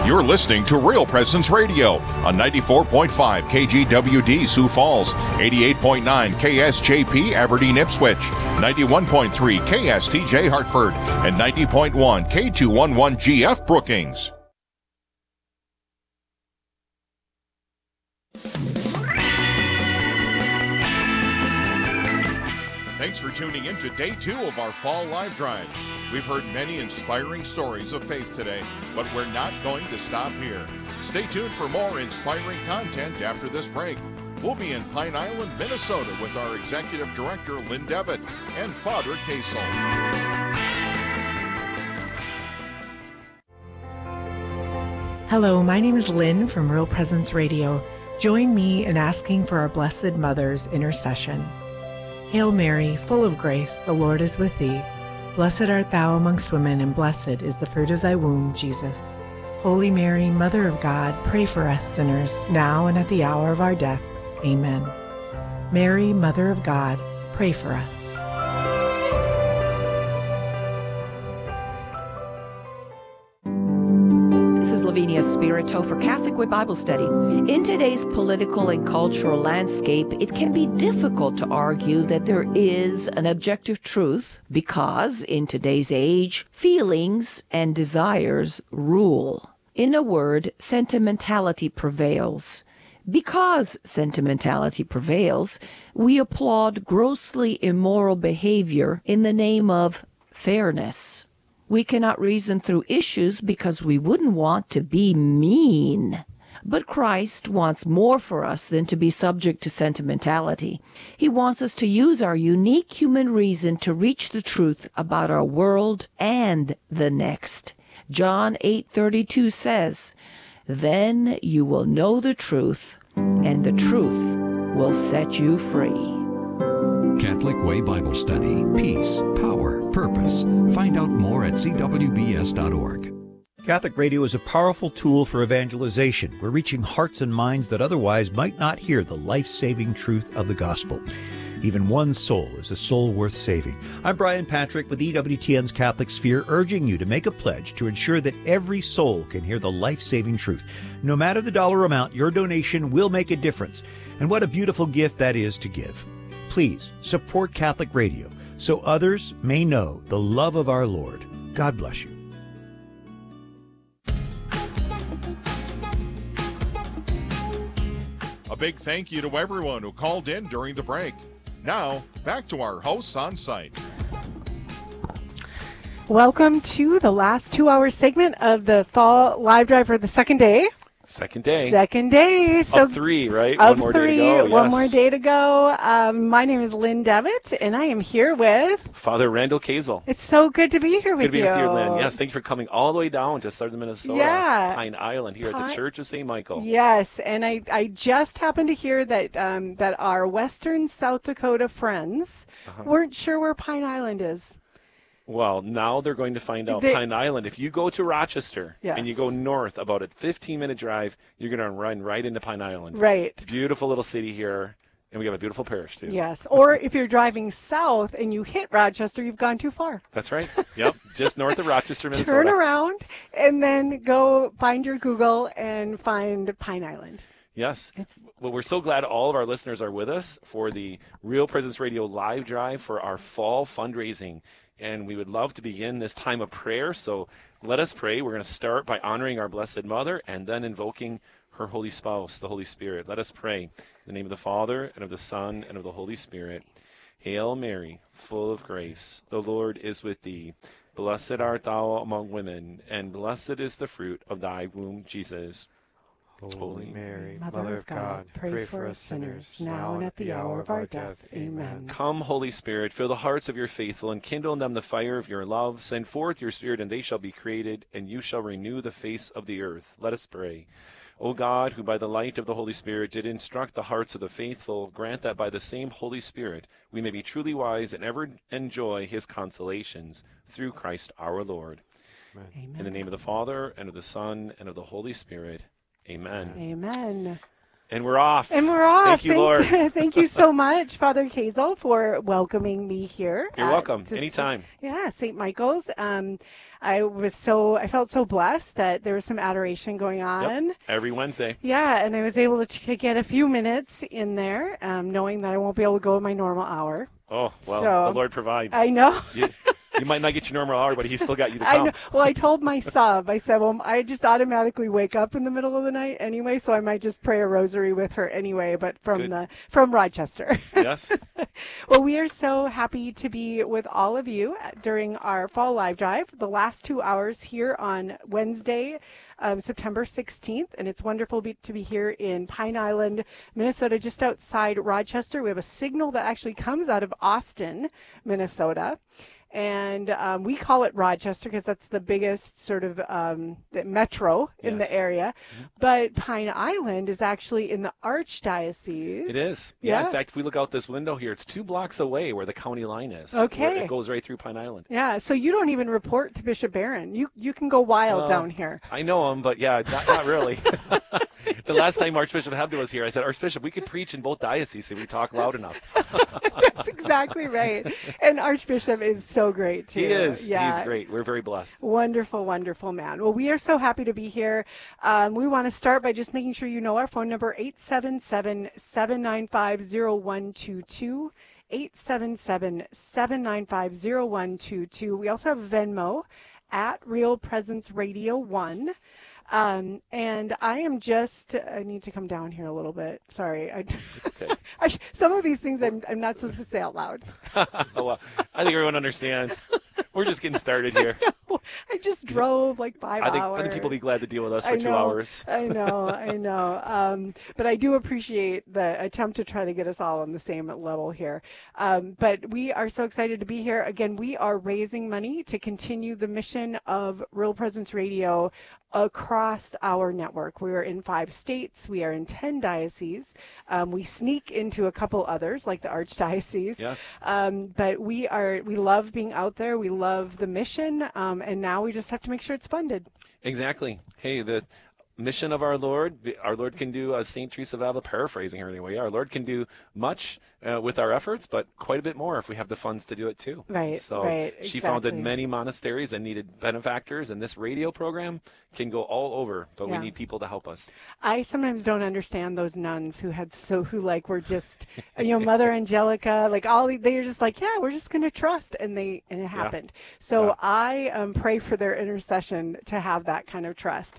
You're listening to Real Presence Radio on 94.5 KGWD Sioux Falls, 88.9 KSJP Aberdeen Ipswich, 91.3 KSTJ Hartford, and 90.1 K211GF Brookings. Thanks for tuning in to day 2 of our Fall Live Drive. We've heard many inspiring stories of faith today, but we're not going to stop here. Stay tuned for more inspiring content after this break. We'll be in Pine Island, Minnesota with our Executive Director, Lynn Devitt, and Father Kaesel. Hello, my name is Lynn from Real Presence Radio. Join me in asking for our Blessed Mother's intercession. Hail Mary, full of grace, the Lord is with thee. Blessed art thou amongst women, and blessed is the fruit of thy womb, Jesus. Holy Mary, Mother of God, pray for us sinners, now and at the hour of our death. Amen. Mary, Mother of God, pray for us. This is Lavinia Spirito for Catholic Way Bible Study. In today's political and cultural landscape, it can be difficult to argue that there is an objective truth because, in today's age, feelings and desires rule. In a word, sentimentality prevails. Because sentimentality prevails, we applaud grossly immoral behavior in the name of fairness. We cannot reason through issues because we wouldn't want to be mean. But Christ wants more for us than to be subject to sentimentality. He wants us to use our unique human reason to reach the truth about our world and the next. John 8:32 says, "Then you will know the truth, and the truth will set you free." Catholic Way Bible Study. Peace, power, purpose. Find out more at cwbs.org. Catholic Radio is a powerful tool for evangelization. We're reaching hearts and minds that otherwise might not hear the life-saving truth of the gospel. Even one soul is a soul worth saving. I'm Brian Patrick with EWTN's Catholic Sphere, urging you to make a pledge to ensure that every soul can hear the life-saving truth. No matter the dollar amount, your donation will make a difference. And what a beautiful gift that is to give. Please support Catholic Radio so others may know the love of our Lord. God bless you. A big thank you to everyone who called in during the break. Now, back to our hosts on site. Welcome to the last 2-hour segment of the Fall Live Drive for the second day. Second day. So of 3, right? Of one more 3, day to go. one Yes. more day to go. My name is Lynn Devitt, and I am here with Father Randall Kaesel. It's so good to be here with you. Good to be with you, Lynn. Yes, thank you for coming all the way down to southern Minnesota, Pine Island, here at the Church of St. Michael. Yes, and I just happened to hear that that our western South Dakota friends weren't sure where Pine Island is. Well, now they're going to find out. Pine Island, if you go to Rochester and you go north about a 15-minute drive, you're going to run right into Pine Island. Right. Beautiful little city here, and we have a beautiful parish, too. Yes, or if you're driving south and you hit Rochester, you've gone too far. That's right. Yep, just north of Rochester, Minnesota. Turn around and then go find your Google and find Pine Island. Yes. Well, we're so glad all of our listeners are with us for the Real Presence Radio live drive for our fall fundraising. And we would love to begin this time of prayer. So let us pray. We're going to start by honoring our Blessed Mother and then invoking her Holy Spouse, the Holy Spirit. Let us pray. In the name of the Father, and of the Son, and of the Holy Spirit. Hail Mary, full of grace. The Lord is with thee. Blessed art thou among women, and blessed is the fruit of thy womb, Jesus. Holy Mary, Mother of God, pray for us sinners, now and at the hour of our death. Amen. Come, Holy Spirit, fill the hearts of your faithful, and kindle in them the fire of your love. Send forth your Spirit, and they shall be created, and you shall renew the face of the earth. Let us pray. O God, who by the light of the Holy Spirit did instruct the hearts of the faithful, grant that by the same Holy Spirit we may be truly wise and ever enjoy his consolations, through Christ our Lord. Amen. In the name of the Father, and of the Son, and of the Holy Spirit. Amen. Amen. And we're off. Thank you, Lord. Thank you so much, Father Kazel, for welcoming me here. You're welcome. Anytime. St. Michael's. I felt so blessed that there was some adoration going on. Yep. Every Wednesday. Yeah, and I was able to get a few minutes in there, knowing that I won't be able to go my normal hour. Oh, well, so, the Lord provides. I know. You might not get your normal hour, but he's still got you to come. I know. Well, I told my sub, I said, well, I just automatically wake up in the middle of the night anyway, so I might just pray a rosary with her anyway, but from Rochester. Yes. Well, we are so happy to be with all of you during our fall live drive, the last 2 hours here on Wednesday, September 16th, and it's wonderful to be here in Pine Island, Minnesota, just outside Rochester. We have a signal that actually comes out of Austin, Minnesota. And we call it Rochester because that's the biggest sort of the metro in the area. Mm-hmm. But Pine Island is actually in the Archdiocese. It is. Yeah. In fact, if we look out this window here, it's 2 blocks away where the county line is. Okay. It goes right through Pine Island. Yeah. So you don't even report to Bishop Barron. You can go wild down here. I know him, but yeah, not really. The last time Archbishop Hebda was here, I said, Archbishop, we could preach in both dioceses if we talk loud enough. That's exactly right. And Archbishop is so great, too. He is. Yeah. He's great. We're very blessed. Wonderful, wonderful man. Well, we are so happy to be here. We want to start by just making sure you know our phone number, 877-795-0122. 877-795-0122. We also have Venmo at Real Presence Radio 1. And I am I need to come down here a little bit. Sorry. It's okay. Some of these things I'm not supposed to say out loud. Well, I think everyone understands. We're just getting started here. I just drove like 5 hours. I think people will be glad to deal with us for 2 hours. I know. But I do appreciate the attempt to try to get us all on the same level here. But we are so excited to be here. Again, we are raising money to continue the mission of Real Presence Radio across our network. We are in 5 states. We are in 10 dioceses. We sneak into a couple others, like the Archdiocese. Yes. But we love being out there. We love the mission. And now we just have to make sure it's funded. Exactly. Hey, the mission of our Lord can do, as St. Teresa of Avila, paraphrasing her anyway, our Lord can do much with our efforts, but quite a bit more if we have the funds to do it too. Right. So she exactly. founded many monasteries and needed benefactors, and this radio program can go all over, but we need people to help us. I sometimes don't understand those nuns who were just, Mother Angelica, they're just like, yeah, we're just going to trust. And it happened. So I pray for their intercession to have that kind of trust.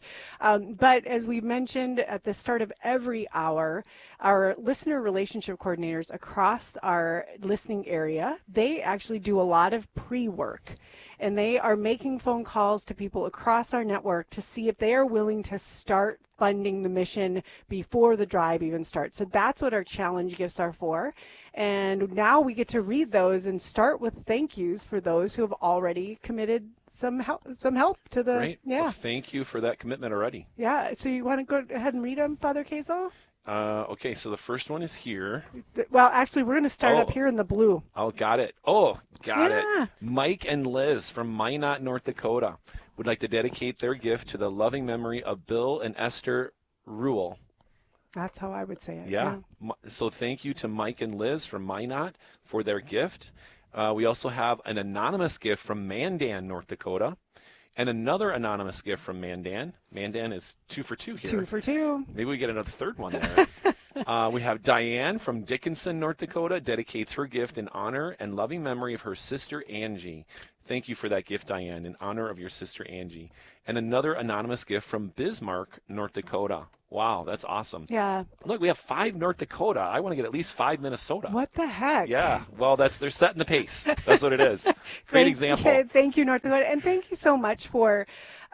But as we mentioned at the start of every hour, our listener relationship coordinators across our listening area, they actually do a lot of pre-work. And they are making phone calls to people across our network to see if they are willing to start funding the mission before the drive even starts. So that's what our challenge gifts are for. And now we get to read those and start with thank yous for those who have already committed some help to the... Great. Yeah. Well, thank you for that commitment already. Yeah. So you want to go ahead and read them, Father Kazel? Okay, so the first one is here. Well, actually, we're going to start up here in the blue. Oh, got it. Oh, got it. Mike and Liz from Minot, North Dakota would like to dedicate their gift to the loving memory of Bill and Esther Ruhl. That's how I would say it. Yeah. So thank you to Mike and Liz from Minot for their gift. We also have an anonymous gift from Mandan, North Dakota. And another anonymous gift from Mandan. Mandan is 2 for 2 here. 2 for 2. Maybe we get another third one there. We have Diane from Dickinson, North Dakota, dedicates her gift in honor and loving memory of her sister Angie. Thank you for that gift, Diane, in honor of your sister Angie. And another anonymous gift from Bismarck, North Dakota. Wow, that's awesome. Yeah. Look, we have 5 North Dakota. I want to get at least 5 Minnesota. What the heck? Yeah. Well, they're setting the pace. That's what it is. Great example. Thank you, North Dakota. And thank you so much for,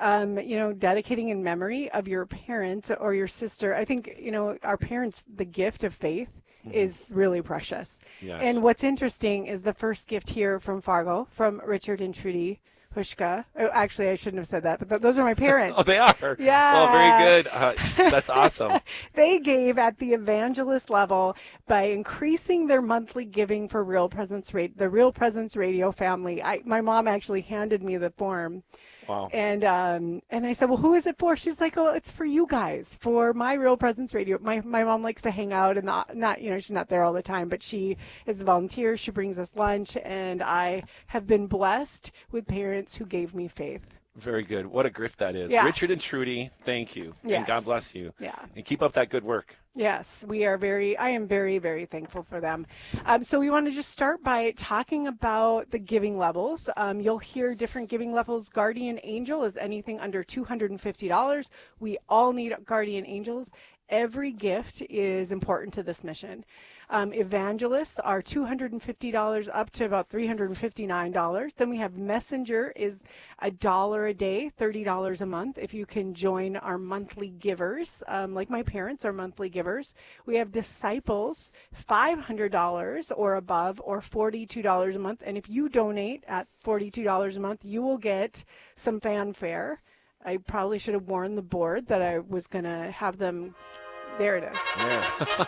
dedicating in memory of your parents or your sister. I think, our parents, the gift of faith is really precious. Yes. And what's interesting is the first gift here from Fargo, from Richard and Trudy Hushka. Oh, actually, I shouldn't have said that, but those are my parents. Oh, they are? Yeah. Well, very good. That's awesome. They gave at the evangelist level by increasing their monthly giving for the Real Presence Radio family. My mom actually handed me the form. Wow. And I said, well, who is it for? She's like, oh, it's for you guys, for my Real Presence Radio. My mom likes to hang out and not she's not there all the time, but she is a volunteer. She brings us lunch, and I have been blessed with parents who gave me faith. Very good. What a gift that is. Yeah. Richard and Trudy, thank you. Yes. And God bless you. Yeah. And keep up that good work. Yes, I am very, very thankful for them. So we want to just start by talking about the giving levels. You'll hear different giving levels. Guardian Angel is anything under $250. We all need guardian angels. Every gift is important to this mission. Evangelists are $250 up to about $359. Then we have Messenger is $1 a day, $30 a month. If you can join our monthly givers, like my parents are monthly givers. We have Disciples, $500 or above, or $42 a month. And if you donate at $42 a month, you will get some fanfare. I probably should have warned the board that I was going to have them. There it is. Yeah.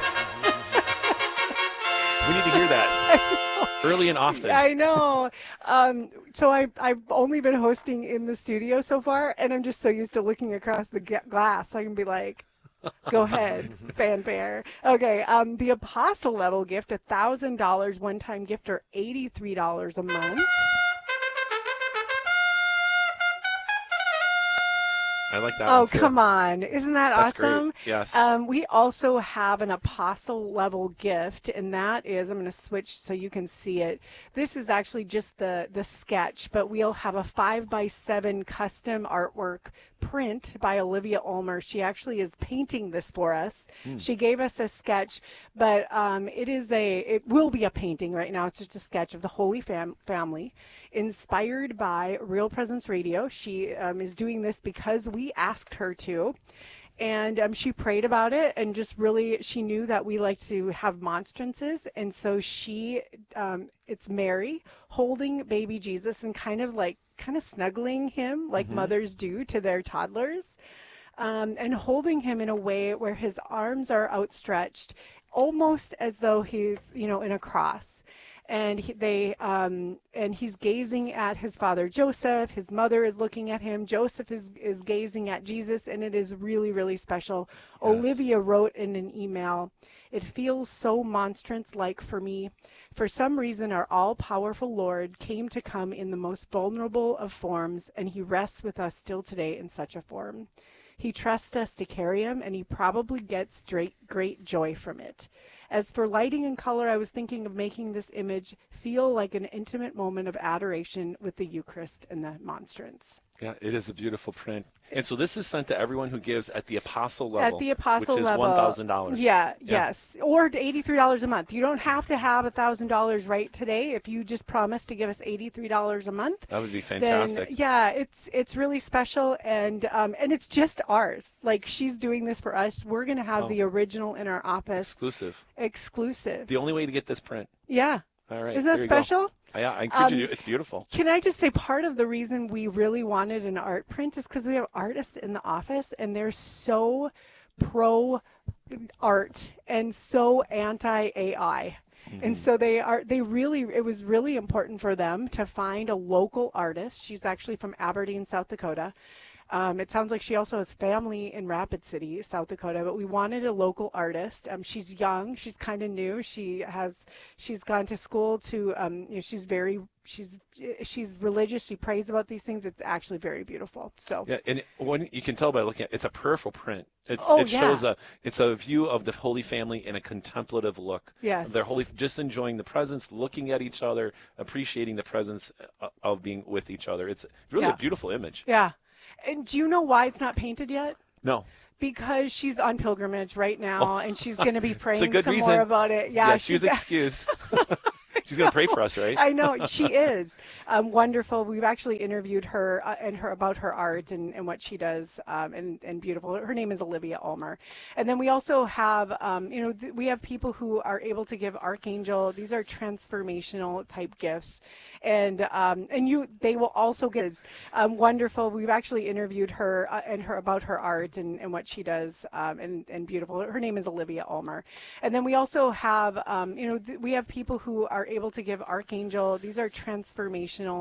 We need to hear that early and often. I know. So I've only been hosting in the studio so far, and I'm just so used to looking across the glass. I can be like, go ahead, fanfare. Okay, the apostle level gift, $1,000 one-time gift, or $83 a month. I like that Oh, one too. come on. Isn't that That's awesome? great. Yes. We also have an apostle level gift, and that is, I'm going to switch so you can see it. This is actually just the sketch, but we'll have a 5x7 custom artwork print by Olivia Ulmer. She actually is painting this for us. She gave us a sketch, but it will be a painting right now. It's just a sketch of the Holy Family, inspired by Real Presence Radio. She is doing this because we asked her to. And she prayed about it, and just really, she knew that we like to have monstrances. And so it's Mary holding baby Jesus and kind of snuggling him like mothers do to their toddlers, and holding him in a way where his arms are outstretched, almost as though he's, in a cross. And he's gazing at his father Joseph. His mother is looking at him. Joseph is gazing at Jesus, and it is really, really special. Yes. Olivia wrote in an email, "It feels so monstrance-like for me. For some reason, our all-powerful Lord came to come in the most vulnerable of forms, and he rests with us still today in such a form. He trusts us to carry him, and he probably gets great joy from it. As for lighting and color, I was thinking of making this image feel like an intimate moment of adoration with the Eucharist and the monstrance." Yeah, it is a beautiful print. And so this is sent to everyone who gives at the apostle level. At the apostle which is level. $1,000. Yeah, yes. Or $83 a month. You don't have to have $1,000 right today. If you just promise to give us $83 a month. That would be fantastic. Then, yeah, it's really special, and it's just ours. Like, she's doing this for us. We're going to have the original in our office. Exclusive. The only way to get this print. Yeah. All right. Isn't that special? Yeah, I encourage you. It's beautiful. Can I just say, part of the reason we really wanted an art print is because we have artists in the office, and they're so pro art and so anti-AI. And so it was really important for them to find a local artist. She's actually from Aberdeen, South Dakota. It sounds like she also has family in Rapid City, South Dakota, but we wanted a local artist. She's young. She's kind of new. She's gone to school to, she's religious. She prays about these things. It's actually very beautiful. So yeah, and when you can tell by looking at it's a prayerful print. Shows it's a view of the Holy Family in a contemplative look. Yes, they're just enjoying the presence, looking at each other, appreciating the presence of being with each other. It's really a beautiful image. Yeah. And do you know why it's not painted yet? No. Because she's on pilgrimage right now, and she's going to be praying some reason. More about it. Yeah, she's excused. She's going to pray for us, right? I know, she is. Wonderful. We've actually interviewed her about her art and what she does, and beautiful. Her name is Olivia Ulmer. And then we also have, we have people who are able to give Archangel. These are transformational type gifts. And they will also get wonderful. We've actually interviewed her about her art and what she does, and beautiful. Her name is Olivia Ulmer. And then we also have, we have people who are able to give Archangel. These are transformational